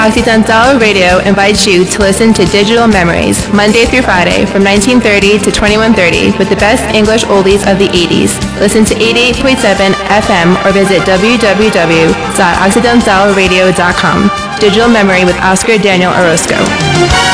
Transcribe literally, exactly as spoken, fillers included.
Occidental Radio invites you to listen to Digital Memories, Monday through Friday from nineteen thirty to twenty-one thirty with the best English oldies of the eighties. Listen to eighty-eight point seven F M or visit w w w dot occidental radio dot com. Digital Memory with Oscar Daniel Orozco.